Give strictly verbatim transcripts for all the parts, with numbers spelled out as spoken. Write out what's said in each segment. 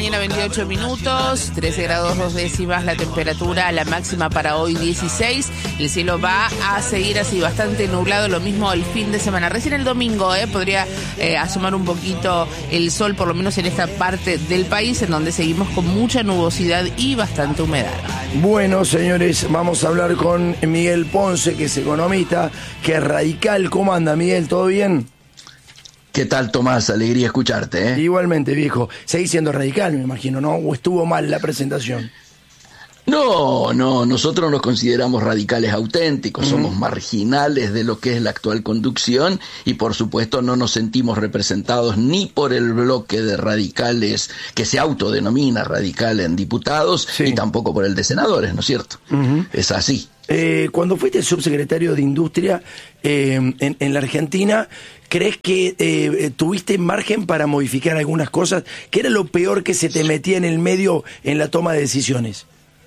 mañana, veintiocho minutos, trece grados dos décimas la temperatura, la máxima para hoy dieciséis. El cielo va a seguir así, bastante nublado, lo mismo el fin de semana. Recién el domingo eh, podría eh, asomar un poquito el sol, por lo menos en esta parte del país, en donde seguimos con mucha nubosidad y bastante humedad. Bueno, señores, vamos a hablar con Miguel Ponce, que es economista, que es radical. ¿Cómo anda, Miguel? ¿Todo bien? ¿Qué tal, Tomás? Alegría escucharte, ¿eh? Igualmente, viejo. Seguís siendo radical, me imagino, ¿no? ¿O estuvo mal la presentación? No, no, nosotros nos consideramos radicales auténticos, mm. somos marginales de lo que es la actual conducción y por supuesto no nos sentimos representados ni por el bloque de radicales que se autodenomina radical en diputados, sí. ni tampoco por el de senadores, ¿no es cierto? Uh-huh. Es así. Eh, cuando fuiste subsecretario de Industria eh, en, en la Argentina, ¿crees que eh, tuviste margen para modificar algunas cosas? ¿Qué era lo peor que se te metía en el medio en la toma de decisiones?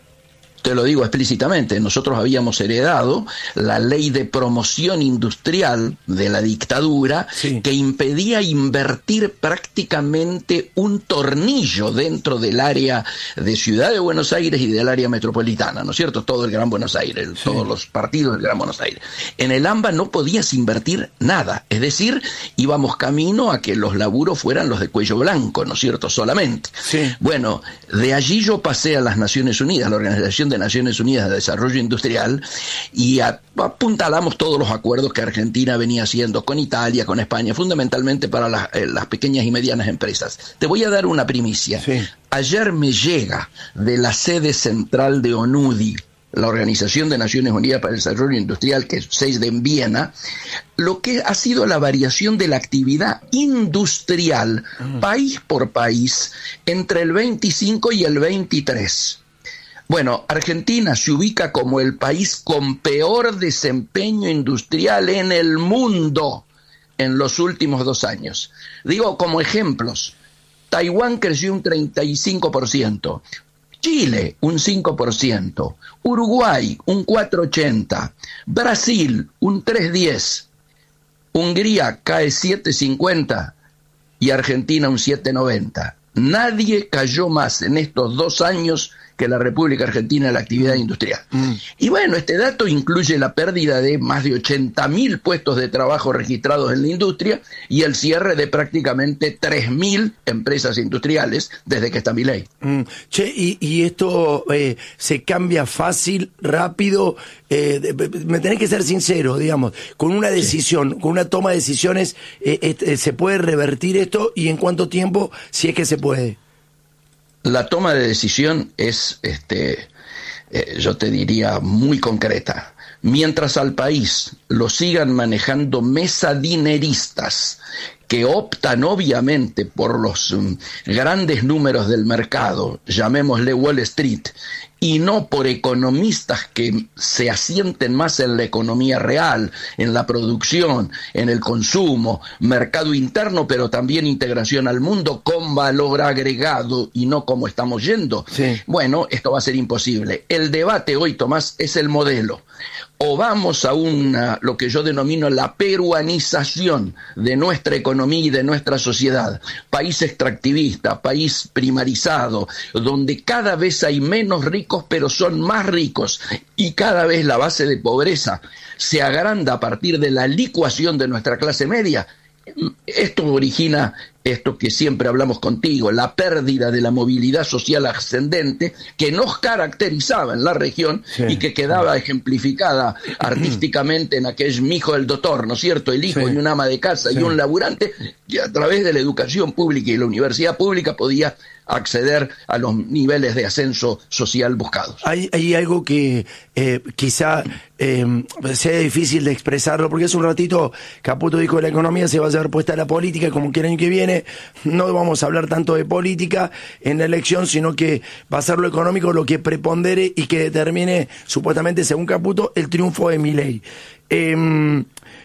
Te lo digo explícitamente, nosotros habíamos heredado la ley de promoción industrial de la dictadura, sí. que impedía invertir prácticamente un tornillo dentro del área de Ciudad de Buenos Aires y del área metropolitana, ¿no es cierto? Todo el Gran Buenos Aires, sí. todos los partidos del Gran Buenos Aires. En el AMBA no podías invertir nada, es decir, íbamos camino a que los laburos fueran los de cuello blanco, ¿no es cierto? Solamente. Sí. Bueno, de allí yo pasé a las Naciones Unidas, la Organización de Naciones Unidas de Desarrollo Industrial, y apuntalamos todos los acuerdos que Argentina venía haciendo con Italia, con España, fundamentalmente para las, eh, las pequeñas y medianas empresas. Te voy a dar una primicia. Sí. Ayer me llega de la sede central de ONUDI, la Organización de Naciones Unidas para el Desarrollo Industrial, que es seis de en Viena, lo que ha sido la variación de la actividad industrial, uh-huh. país por país, entre el veinticinco y el veintitrés. Bueno, Argentina se ubica como el país con peor desempeño industrial en el mundo en los últimos dos años. Digo como ejemplos, Taiwán creció un treinta y cinco por ciento, Chile un cinco por ciento, Uruguay un cuatro por ciento ochenta, Brasil un tres por diez, Hungría cae siete por cincuenta y Argentina un siete por noventa. Nadie cayó más en estos dos años que la República Argentina en la actividad industrial. Mm. Y bueno, este dato incluye la pérdida de más de ochenta mil puestos de trabajo registrados en la industria y el cierre de prácticamente tres mil empresas industriales desde que está Milei. Mm. Che, y, y esto eh, se cambia fácil, rápido, eh, de, me tenés que ser sincero, digamos, con una decisión, sí. con una toma de decisiones, eh, eh, ¿se puede revertir esto y en cuánto tiempo, si es que se puede? La toma de decisión es, este, eh, yo te diría, muy concreta. Mientras al país lo sigan manejando mesadineristas que optan obviamente por los um, grandes números del mercado, llamémosle Wall Street, y no por economistas que se asienten más en la economía real, en la producción, en el consumo, mercado interno, pero también integración al mundo con valor agregado y no como estamos yendo. Sí. Bueno, esto va a ser imposible. El debate hoy, Tomás, es el modelo. O vamos a una, lo que yo denomino la peruanización de nuestra economía y de nuestra sociedad, país extractivista, país primarizado, donde cada vez hay menos ricos pero son más ricos y cada vez la base de pobreza se agranda a partir de la licuación de nuestra clase media. Esto origina esto que siempre hablamos contigo, la pérdida de la movilidad social ascendente que nos caracterizaba en la región, sí. y que quedaba ejemplificada artísticamente en aquel mijo del doctor, ¿no es cierto? El hijo sí. y un ama de casa sí. y un laburante, que a través de la educación pública y la universidad pública podía acceder a los niveles de ascenso social buscados. Hay, hay algo que eh, quizá eh, sea difícil de expresarlo, porque hace un ratito Caputo dijo que la economía se va a hacer puesta a la política, como que el año que viene no vamos a hablar tanto de política en la elección, sino que va a ser lo económico lo que prepondere y que determine, supuestamente, según Caputo, el triunfo de Milei. Eh,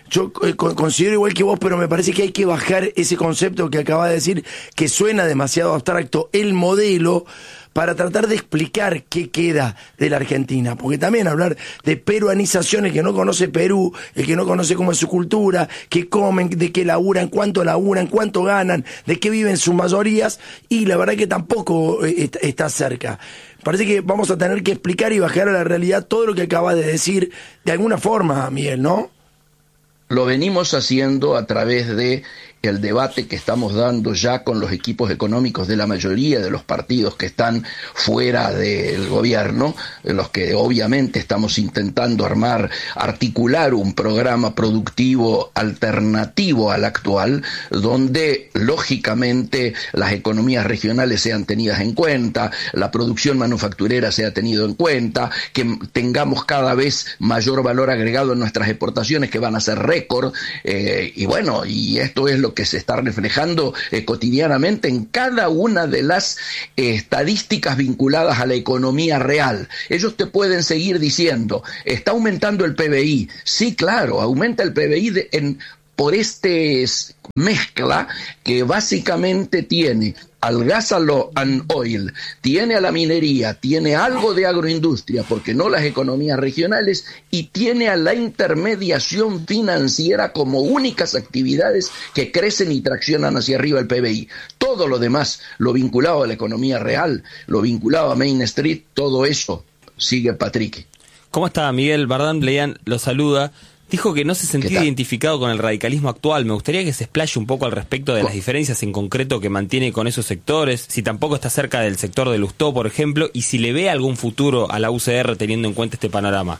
yo eh, considero igual que vos, pero me parece que hay que bajar ese concepto que acaba de decir, que suena demasiado abstracto, el modelo, para tratar de explicar qué queda de la Argentina. Porque también hablar de peruanizaciones, que no conoce Perú, el que no conoce cómo es su cultura, qué comen, de qué laburan, cuánto laburan, cuánto ganan, de qué viven sus mayorías, y la verdad que tampoco eh, está cerca. Parece que vamos a tener que explicar y bajar a la realidad todo lo que acaba de decir, de alguna forma, Miguel, ¿no? Lo venimos haciendo a través de el debate que estamos dando ya con los equipos económicos de la mayoría de los partidos que están fuera del gobierno, en los que obviamente estamos intentando armar, articular un programa productivo alternativo al actual, donde lógicamente las economías regionales sean tenidas en cuenta, la producción manufacturera sea tenido en cuenta, que tengamos cada vez mayor valor agregado en nuestras exportaciones, que van a ser récord, eh, y bueno, y esto es lo que se está reflejando eh, cotidianamente en cada una de las eh, estadísticas vinculadas a la economía real. Ellos te pueden seguir diciendo, está aumentando el P B I. Sí, claro, aumenta el P B I de, en, por este mezcla que básicamente tiene al gas and oil, tiene a la minería, tiene algo de agroindustria, porque no las economías regionales, y tiene a la intermediación financiera como únicas actividades que crecen y traccionan hacia arriba el P B I. Todo lo demás, lo vinculado a la economía real, lo vinculado a Main Street, todo eso sigue Patrick. ¿Cómo está, Miguel? Bardán Bleian lo saluda. Dijo que no se sentía identificado con el radicalismo actual. Me gustaría que se explaye un poco al respecto de las diferencias en concreto que mantiene con esos sectores, si tampoco está cerca del sector de Lustó, por ejemplo, y si le ve algún futuro a la U C R teniendo en cuenta este panorama.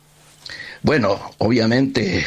Bueno, obviamente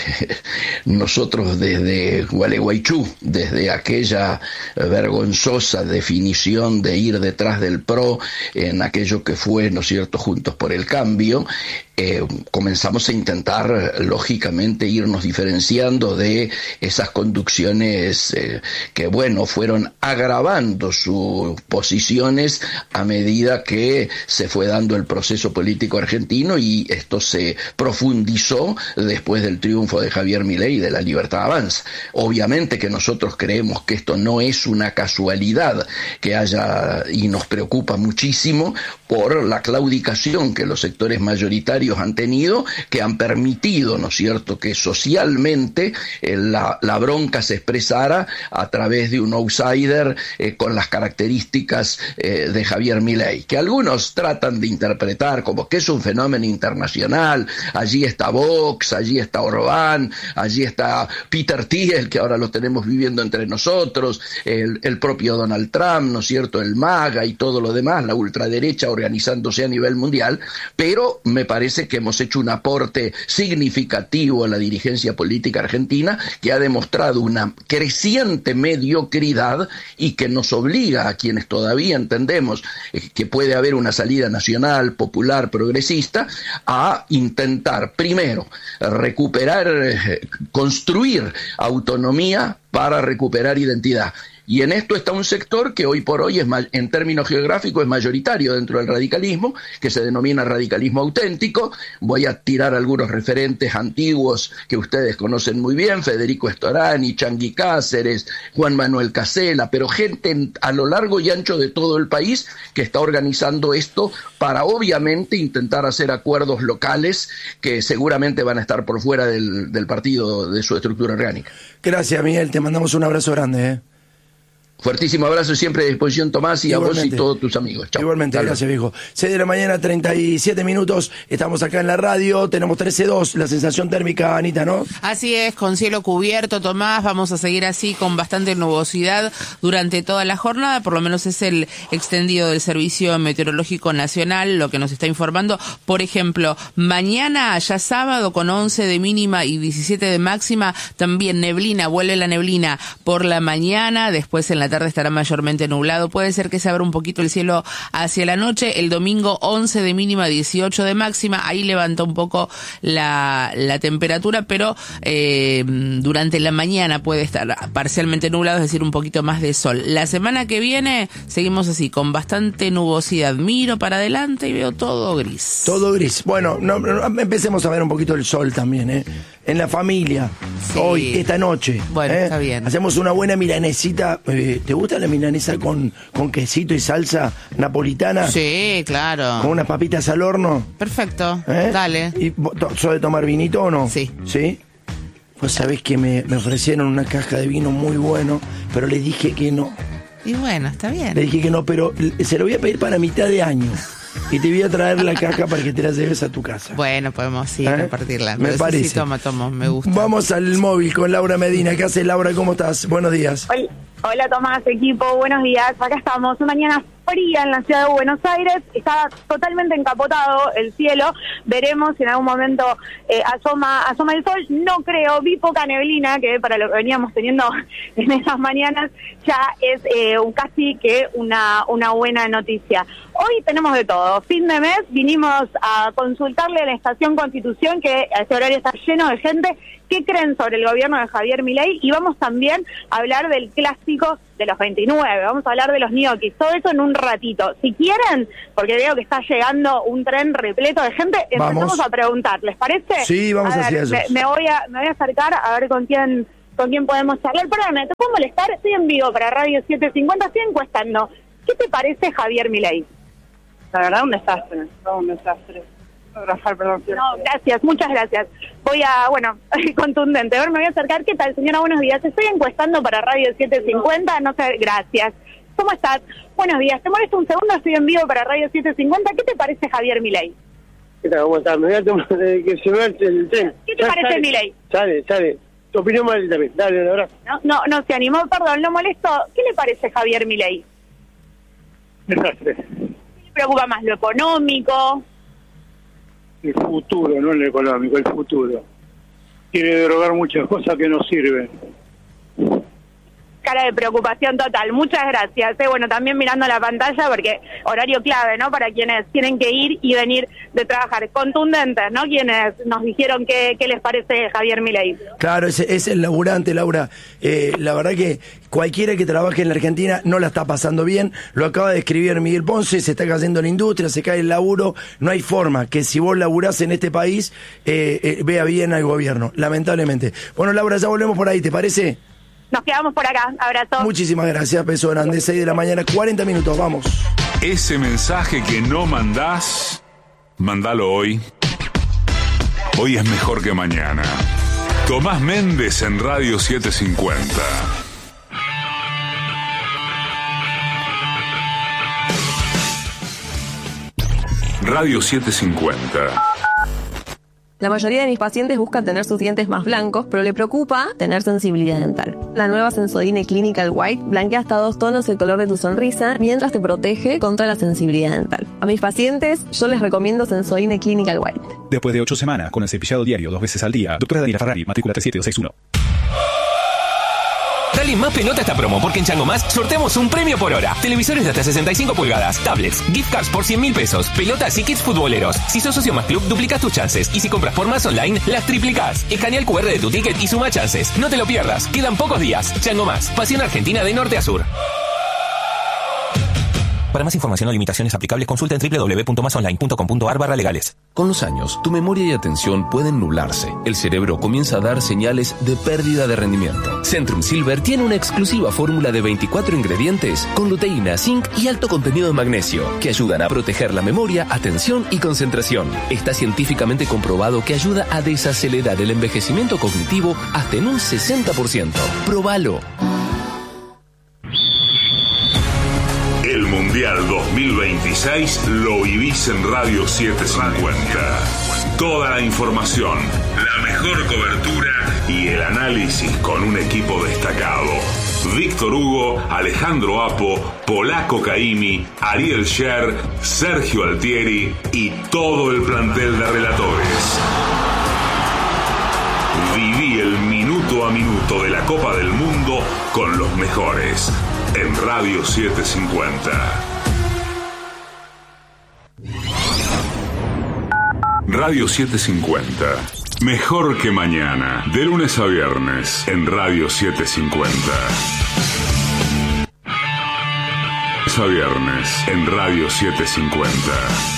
nosotros desde Gualeguaychú, desde aquella vergonzosa definición de ir detrás del P R O en aquello que fue, ¿no es cierto?, Juntos por el Cambio, eh, comenzamos a intentar, lógicamente, irnos diferenciando de esas conducciones eh, que, bueno, fueron agravando sus posiciones a medida que se fue dando el proceso político argentino, y esto se profundizó después del triunfo de Javier Milei y de La Libertad Avanza. Obviamente que nosotros creemos que esto no es una casualidad que haya, y nos preocupa muchísimo por la claudicación que los sectores mayoritarios han tenido, que han permitido, ¿no es cierto?, que socialmente eh, la, la bronca se expresara a través de un outsider eh, con las características eh, de Javier Milei, que algunos tratan de interpretar como que es un fenómeno internacional. Allí está Vox, allí está Orbán, allí está Peter Thiel, que ahora lo tenemos viviendo entre nosotros, el, el propio Donald Trump, ¿no es cierto?, el MAGA y todo lo demás, la ultraderecha organizándose a nivel mundial, pero me parece que hemos hecho un aporte significativo a la dirigencia política argentina, que ha demostrado una creciente mediocridad y que nos obliga a quienes todavía entendemos que puede haber una salida nacional, popular, progresista, a intentar primero recuperar, construir autonomía para recuperar identidad. Y en esto está un sector que hoy por hoy, es en términos geográficos, es mayoritario dentro del radicalismo, que se denomina radicalismo auténtico. Voy a tirar algunos referentes antiguos que ustedes conocen muy bien: Federico Storani, Changuí Cáceres, Juan Manuel Casela, pero gente en, a lo largo y ancho de todo el país que está organizando esto para, obviamente, intentar hacer acuerdos locales que seguramente van a estar por fuera del, del partido, de su estructura orgánica. Gracias, Miguel, te mandamos un abrazo grande, ¿eh? Fuertísimo abrazo, siempre a disposición, Tomás, y igualmente, a vos y todos tus amigos. Chau. Igualmente, Dale. Gracias, viejo. seis de la mañana, treinta y siete minutos. Estamos acá en la radio, tenemos trece dos, la sensación térmica, Anita, ¿no? Así es, con cielo cubierto, Tomás. Vamos a seguir así con bastante nubosidad durante toda la jornada. Por lo menos es el extendido del Servicio Meteorológico Nacional lo que nos está informando. Por ejemplo, mañana, ya sábado, con once de mínima y diecisiete de máxima, también neblina, vuelve la neblina por la mañana, después en la tarde estará mayormente nublado. Puede ser que se abra un poquito el cielo hacia la noche. El domingo once de mínima, dieciocho de máxima. Ahí levanta un poco la, la temperatura, pero eh, durante la mañana puede estar parcialmente nublado, es decir, un poquito más de sol. La semana que viene seguimos así, con bastante nubosidad. Miro para adelante y veo todo gris. Todo gris. Bueno, no, no, empecemos a ver un poquito el sol también, ¿eh? en la familia, sí. hoy, esta noche. Bueno, ¿eh? está bien. Hacemos una buena milanesita. Eh, ¿Te gusta la milanesa con, con quesito y salsa napolitana? Sí, claro. Con unas papitas al horno. Perfecto, ¿Eh? dale. ¿Y sos de tomar vinito o no? Sí. ¿Sí? Vos sabés que me, me ofrecieron una caja de vino muy bueno, pero le dije que no. Y bueno, está bien. Le dije que no, pero se lo voy a pedir para mitad de año. Y te voy a traer la caja para que te la lleves a tu casa. Bueno, podemos sí ¿Eh? compartirla. Me pero parece. Sí, sí, toma, toma, me gusta. Vamos al móvil con Laura Medina. ¿Qué haces, Laura? ¿Cómo estás? Buenos días. Hola, hola Tomás, equipo, buenos días. Acá estamos, una mañana fría en la ciudad de Buenos Aires. Está totalmente encapotado el cielo. Veremos si en algún momento eh, asoma asoma el sol. No creo, vi poca neblina, que para lo que veníamos teniendo en esas mañanas ya es eh, un casi que una, una buena noticia. Hoy tenemos de todo. Fin de mes vinimos a consultarle a la Estación Constitución, que a ese horario está lleno de gente. ¿Qué creen sobre el gobierno de Javier Milei? Y vamos también a hablar del clásico de los veintinueve, vamos a hablar de los ñoquis, todo eso en un ratito. Si quieren, porque veo que está llegando un tren repleto de gente, empezamos vamos. a preguntar, ¿les parece? Sí, vamos a ver, hacia eso. Me, me, voy a, me voy a acercar a ver con quién con quién podemos charlar. Perdón, ¿te puedo molestar? Estoy en vivo para Radio setecientos cincuenta, estoy encuestando. ¿Qué te parece Javier Milei? La verdad, un desastre, no, un desastre. Rafael, perdón. No, gracias, muchas gracias. Voy a, bueno, contundente. A ver, me voy a acercar. ¿Qué tal, señora? Buenos días. Estoy encuestando para Radio setecientos cincuenta, no sé, gracias. ¿Cómo estás? Buenos días. Te molesto un segundo, estoy en vivo para Radio setecientos cincuenta. ¿Qué te parece Javier Milei? ¿Qué tal? ¿Cómo estás? Me voy a tomar eh, que se vea el tren. ¿Qué te ya parece sale, Milei? Sale, sale. Tu opinión mal también. Dale, un abrazo. No, no, no se animó, perdón, lo molesto. ¿Qué le parece Javier Milei? Desastre. ¿Qué le preocupa más, lo económico? El futuro, no el económico, el futuro. Quiere derogar muchas cosas que no sirven. Cara de preocupación total, muchas gracias. Eh, bueno, también mirando la pantalla, porque horario clave, ¿no? Para quienes tienen que ir y venir de trabajar. Contundentes, ¿no? Quienes nos dijeron qué, qué les parece Javier Milei. Claro, es, es el laburante, Laura. Eh, la verdad que cualquiera que trabaje en la Argentina no la está pasando bien. Lo acaba de escribir Miguel Ponce, se está cayendo la industria, se cae el laburo. No hay forma que si vos laburás en este país, eh, eh, vea bien al gobierno, lamentablemente. Bueno, Laura, ya volvemos por ahí, ¿te parece? Nos quedamos por acá. Abrazo. Muchísimas gracias, beso grande. seis de la mañana, cuarenta minutos, vamos. Ese mensaje que no mandás, mandalo hoy. Hoy es mejor que mañana. Tomás Méndez en Radio setecientos cincuenta. Radio setecientos cincuenta. La mayoría de mis pacientes buscan tener sus dientes más blancos, pero le preocupa tener sensibilidad dental. La nueva Sensodyne Clinical White blanquea hasta dos tonos el color de tu sonrisa mientras te protege contra la sensibilidad dental. A mis pacientes yo les recomiendo Sensodyne Clinical White. Después de ocho semanas con el cepillado diario dos veces al día, doctora Daniela Ferrari, matrícula tres siete dos seis uno. Dale más pelota a esta promo, porque en Chango Más sorteamos un premio por hora. Televisores de hasta sesenta y cinco pulgadas, tablets, gift cards por cien mil pesos, pelotas y kits futboleros. Si sos socio Más Club, duplicás tus chances. Y si compras por Más Online, las triplicás. Escanea el cu erre de tu ticket y suma chances. No te lo pierdas, quedan pocos días. Chango Más, pasión argentina de norte a sur. Para más información o limitaciones aplicables, consulta en doble u doble u doble u punto más online punto com punto a r barra legales. Con los años, tu memoria y atención pueden nublarse. El cerebro comienza a dar señales de pérdida de rendimiento. Centrum Silver tiene una exclusiva fórmula de veinticuatro ingredientes con luteína, zinc y alto contenido de magnesio que ayudan a proteger la memoria, atención y concentración. Está científicamente comprobado que ayuda a desacelerar el envejecimiento cognitivo hasta en un sesenta por ciento. Probalo. El Mundial dos mil veintiséis lo vivís en Radio setecientos cincuenta. Toda la información, la mejor cobertura y el análisis con un equipo destacado. Víctor Hugo, Alejandro Apo, Polaco Caimi, Ariel Sher, Sergio Altieri y todo el plantel de relatores. Viví el minuto a minuto de la Copa del Mundo con los mejores en Radio setecientos cincuenta. Radio setecientos cincuenta. Mejor que mañana. De lunes a viernes en Radio setecientos cincuenta. De lunes a viernes en Radio setecientos cincuenta.